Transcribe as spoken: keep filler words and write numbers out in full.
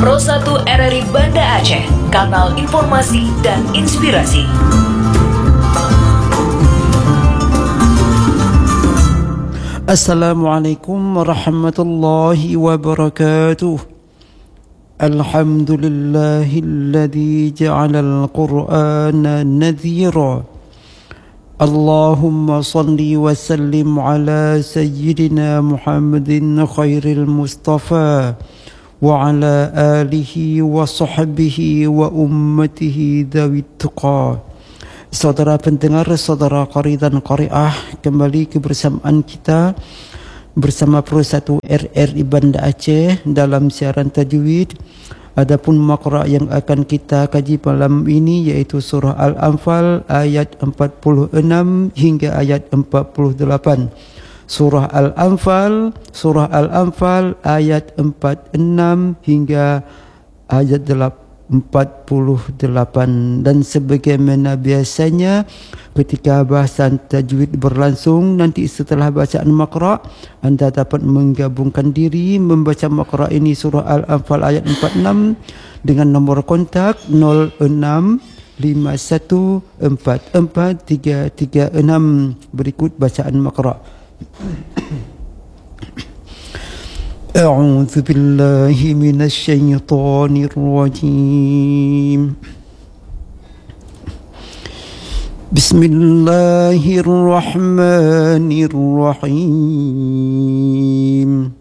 Pro satu R R I Banda Aceh, kanal informasi dan inspirasi. Assalamualaikum warahmatullahi wabarakatuh. Alhamdulillahilladzi ja'alal Qur'ana nadhira. Allahumma salli wa sallim ala sayyidina Muhammadin khairil Mustafa wa ala alihi wa sahbihi wa ummatihi dhawit tuqa. Saudara pendengar, saudara qari dan qari'ah, kembali kebersamaan kita bersama Pro satu R R I Banda Aceh dalam siaran tajwid. Adapun maqra' yang akan kita kaji malam ini yaitu surah Al-Anfal ayat empat puluh enam hingga ayat empat puluh delapan. Surah Al-Anfal, surah Al-Anfal ayat empat puluh enam hingga ayat empat puluh delapan. Dan sebagaimana biasanya ketika bahasan tajwid berlangsung, nanti setelah bacaan maqra' anda dapat menggabungkan diri membaca maqra' ini surah Al-Anfal ayat empat puluh enam dengan nombor kontak nol enam lima satu empat empat tiga tiga enam. Berikut bacaan maqra'. A'udzu billahi minasy syaithanir rajim. Bismillahirrahmanirrahim.